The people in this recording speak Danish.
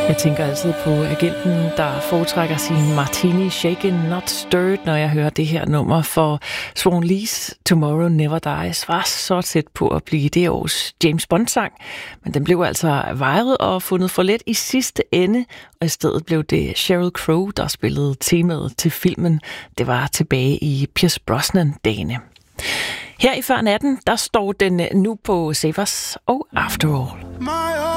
Jeg tænker altid på agenten, der foretrækker sin martini shaken, not stirred, når jeg hører det her nummer, for Swan Lee's Tomorrow Never Dies var så tæt på at blive det års James Bond-sang, men den blev altså vejet og fundet for let i sidste ende, og i stedet blev det Sheryl Crow, der spillede temaet til filmen. Det var tilbage i Pierce Brosnan-dagene. Her i Før Natten, der står den nu på Savers og After All.